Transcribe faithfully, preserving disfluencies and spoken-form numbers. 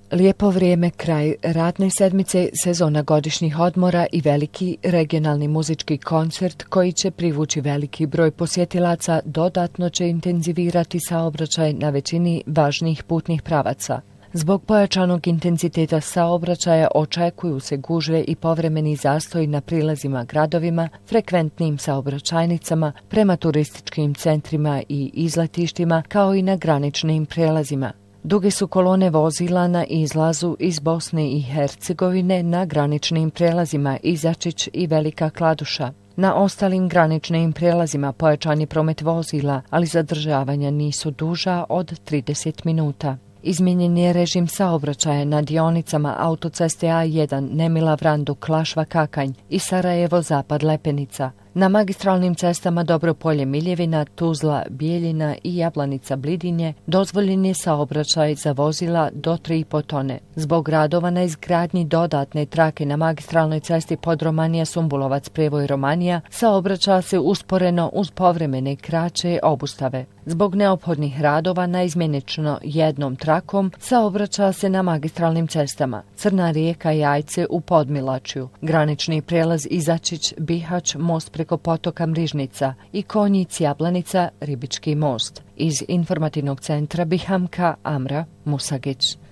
Lijepo vrijeme, kraj radne sedmice, sezona godišnjih odmora i veliki regionalni muzički koncert koji će privući veliki broj posjetilaca dodatno će intenzivirati saobraćaj na većini važnih putnih pravaca. Zbog pojačanog intenziteta saobraćaja očekuju se gužve i povremeni zastoj na prilazima gradovima, frekventnim saobraćajnicama, prema turističkim centrima i izletištima, kao i na graničnim prijelazima. Duge su kolone vozila na izlazu iz Bosne i Hercegovine na graničnim prijelazima Izačić i Velika Kladuša. Na ostalim graničnim prijelazima pojačan je promet vozila, ali zadržavanja nisu duža od trideset minuta. Izmijenjen je režim saobraćaja na dionicama autoceste A jedan Nemila Vranduk-Klašva-Kakanj i Sarajevo-Zapad-Lepenica. Na magistralnim cestama Dobropolje-Miljevina, Tuzla-Bijeljina i Jablanica-Blidinje dozvoljen je saobraćaj za vozila do tri i po tone. Zbog radova na izgradnji dodatne trake na magistralnoj cesti Podromanija-Sumbulovac-Prevoj-Romanija saobraća se usporeno uz povremene kraće obustave. Zbog neophodnih radova na izmjenično jednom trakom saobraća se na magistralnim cestama Crna Rijeka i Jajce u Podmilačju, granični prijelaz Izačić-Bihać, most preko potoka Mrižnica i Konjic-Jablanica, Ribički most. Iz informativnog centra Bihamka, Amra Musagić.